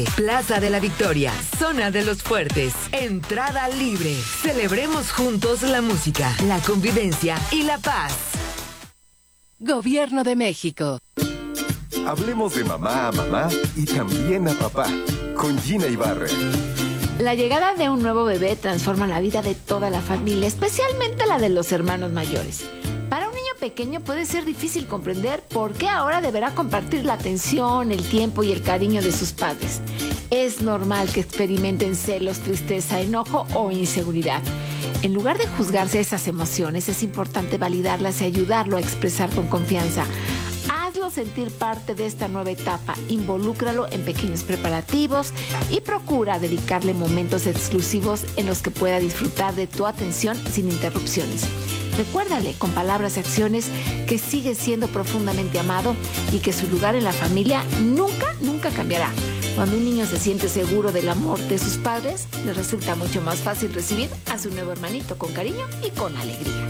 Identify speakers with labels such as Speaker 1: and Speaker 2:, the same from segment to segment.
Speaker 1: Plaza de la Victoria, zona de los fuertes, entrada libre. Celebremos juntos la música, la convivencia y la paz.
Speaker 2: Gobierno de México.
Speaker 3: Hablemos de mamá a mamá y también a papá, con Gina Ibarra.
Speaker 4: La llegada de un nuevo bebé transforma la vida de toda la familia, especialmente la de los hermanos mayores. Para un niño pequeño puede ser difícil comprender por qué ahora deberá compartir la atención, el tiempo y el cariño de sus padres. Es normal que experimenten celos, tristeza, enojo o inseguridad. En lugar de juzgarse esas emociones, es importante validarlas y ayudarlo a expresar con confianza. Hazlo sentir parte de esta nueva etapa, involúcralo en pequeños preparativos y procura dedicarle momentos exclusivos en los que pueda disfrutar de tu atención sin interrupciones. Recuérdale con palabras y acciones que sigue siendo profundamente amado y que su lugar en la familia nunca cambiará. Cuando un niño se siente seguro del amor de sus padres, le resulta mucho más fácil recibir a su nuevo hermanito con cariño y con alegría.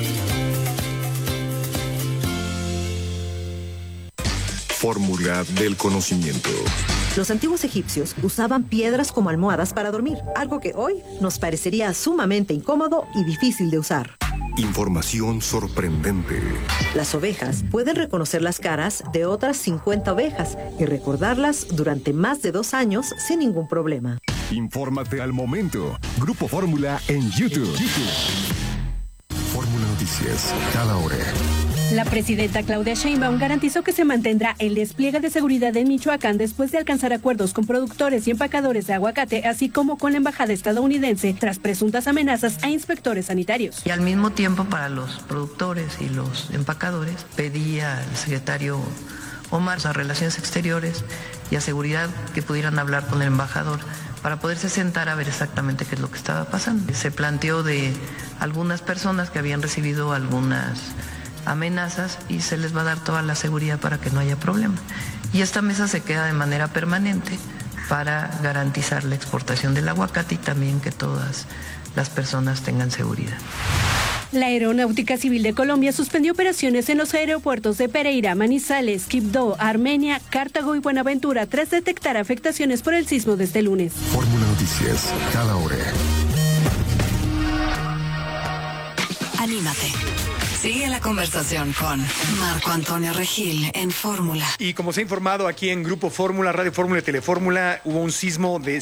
Speaker 3: Fórmula del conocimiento.
Speaker 5: Los antiguos egipcios usaban piedras como almohadas para dormir, algo que hoy nos parecería sumamente incómodo y difícil de usar.
Speaker 3: Información sorprendente.
Speaker 5: Las ovejas pueden reconocer las caras de otras 50 ovejas y recordarlas durante más de 2 años sin ningún problema.
Speaker 3: Infórmate al momento. Grupo Fórmula en YouTube. Fórmula Noticias, cada hora.
Speaker 6: La presidenta Claudia Sheinbaum garantizó que se mantendrá el despliegue de seguridad en Michoacán después de alcanzar acuerdos con productores y empacadores de aguacate, así como con la embajada estadounidense, tras presuntas amenazas a inspectores sanitarios.
Speaker 7: Y al mismo tiempo, para los productores y los empacadores, pedía al secretario Omar a Relaciones Exteriores y a Seguridad que pudieran hablar con el embajador para poderse sentar a ver exactamente qué es lo que estaba pasando. Se planteó de algunas personas que habían recibido algunas amenazas y se les va a dar toda la seguridad para que no haya problema. Y esta mesa se queda de manera permanente para garantizar la exportación del aguacate y también que todas las personas tengan seguridad.
Speaker 6: La Aeronáutica Civil de Colombia suspendió operaciones en los aeropuertos de Pereira, Manizales, Quibdó, Armenia, Cartago y Buenaventura tras detectar afectaciones por el sismo de este lunes.
Speaker 3: Fórmula Noticias, cada hora.
Speaker 2: Anímate. Sigue la conversación con Marco Antonio Regil en Fórmula.
Speaker 8: Y como se ha informado aquí en Grupo Fórmula, Radio Fórmula y Telefórmula, hubo un sismo de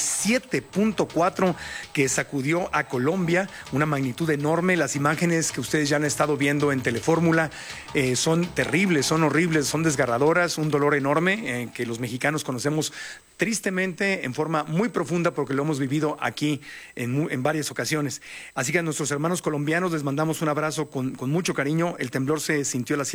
Speaker 8: 7.4 que sacudió a Colombia, una magnitud enorme. Las imágenes que ustedes ya han estado viendo en Telefórmula son terribles, son horribles, son desgarradoras, un dolor enorme que los mexicanos conocemos tristemente en forma muy profunda porque lo hemos vivido aquí en varias ocasiones. Así que a nuestros hermanos colombianos les mandamos un abrazo con mucho cariño. El temblor se sintió a las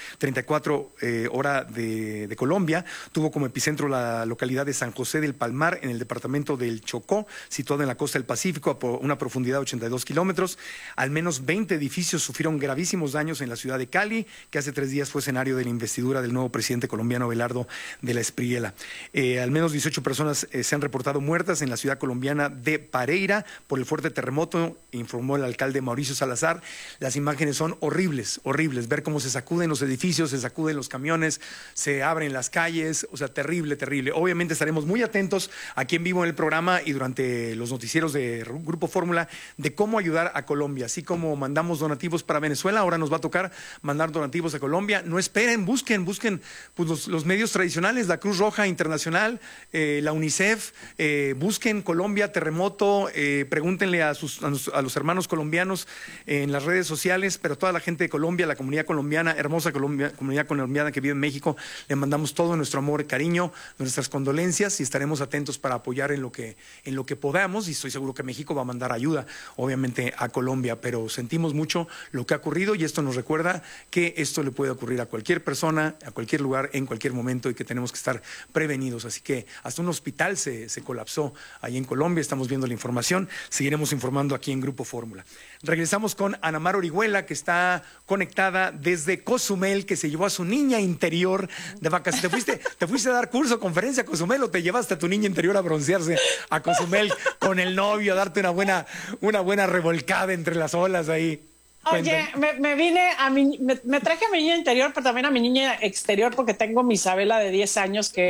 Speaker 8: 7:34 hora de Colombia. Tuvo como epicentro la localidad de San José del Palmar, en el departamento del Chocó, situado en la costa del Pacífico a una profundidad de 82 kilómetros. Al menos 20 edificios sufrieron gravísimos daños en la ciudad de Cali, que hace 3 días fue escenario de la investidura del nuevo presidente colombiano Abelardo de la Espriella. Al menos 18 personas se han reportado muertas en la ciudad colombiana de Pereira por el fuerte terremoto, informó el alcalde Mauricio Salazar. Las imágenes son horribles, ver cómo se sacuden los edificios, se sacuden los camiones, se abren las calles, o sea, terrible. Obviamente estaremos muy atentos aquí en vivo en el programa y durante los noticieros de Grupo Fórmula de cómo ayudar a Colombia. Así como mandamos donativos para Venezuela, ahora nos va a tocar mandar donativos a Colombia. No esperen, busquen pues, los medios tradicionales, la Cruz Roja Internacional, la UNICEF, busquen Colombia, terremoto, pregúntenle a los hermanos colombianos en las redes sociales, pero toda la gente de Colombia, la comunidad colombiana, hermosa comunidad colombiana que vive en México, le mandamos todo nuestro amor, cariño, nuestras condolencias y estaremos atentos para apoyar en lo que podamos, y estoy seguro que México va a mandar ayuda, obviamente, a Colombia, pero sentimos mucho lo que ha ocurrido y esto nos recuerda que esto le puede ocurrir a cualquier persona, a cualquier lugar, en cualquier momento y que tenemos que estar prevenidos. Así que hasta un hospital se colapsó ahí en Colombia, estamos viendo la información, seguiremos informando aquí en Grupo Fórmula. Regresamos con Ana Mar Orihuela, que está conectada desde Cozumel, que se llevó a su niña interior de vacaciones. ¿Te fuiste a dar curso, conferencia a Cozumel o te llevaste a tu niña interior a broncearse a Cozumel con el novio, a darte una buena revolcada entre las olas ahí?
Speaker 9: Oye, me traje a mi niña interior, pero también a mi niña exterior, porque tengo mi Isabela de 10 años que